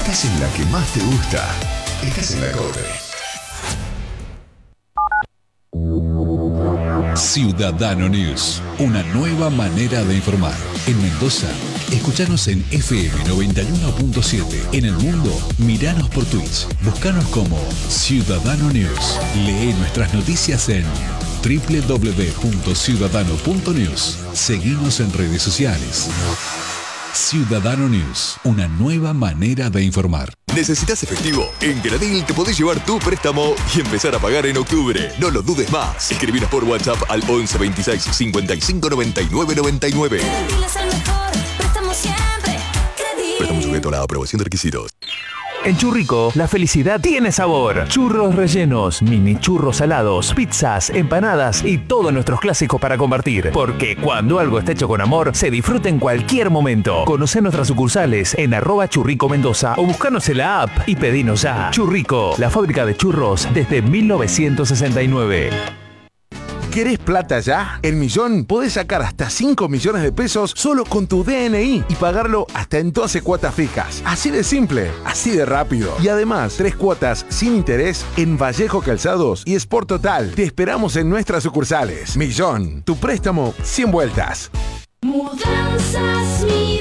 estás en la que más te gusta. Estás en la Cope. Ciudadano News, una nueva manera de informar. En Mendoza, escuchanos en FM 91.7. En el mundo, miranos por Twitch. Búscanos como Ciudadano News. Lee nuestras noticias en www.ciudadano.news. Seguimos en redes sociales. Ciudadano News, una nueva manera de informar. ¿Necesitas efectivo? En Granil te podés llevar tu préstamo y empezar a pagar en octubre. No lo dudes más. Escribinos por WhatsApp al 11 26 55 99 99. Granil es el mejor, préstamo siempre. Granil. Préstamo sujeto a la aprobación de requisitos. En Churrico, la felicidad tiene sabor. Churros rellenos, mini churros salados, pizzas, empanadas y todos nuestros clásicos para compartir. Porque cuando algo está hecho con amor, se disfruta en cualquier momento. Conocé nuestras sucursales en @Churrico Mendoza o buscanos en la app y pedinos ya. Churrico, la fábrica de churros desde 1969. ¿Querés plata ya? En Millón podés sacar hasta 5 millones de pesos solo con tu DNI y pagarlo hasta en 12 cuotas fijas. Así de simple, así de rápido. Y además, 3 cuotas sin interés en Vallejo Calzados y Sport Total. Te esperamos en nuestras sucursales. Millón, tu préstamo sin vueltas. Mudanzas Millón.